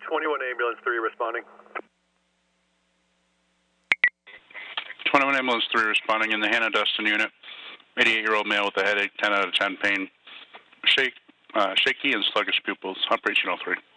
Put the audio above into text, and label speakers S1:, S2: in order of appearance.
S1: 21 ambulance 3 responding.
S2: 21 ambulance 3 responding in the Hannah Dustin unit. 88-year-old male with a headache, 10 out of 10 pain, shaky and sluggish pupils. Operation 03.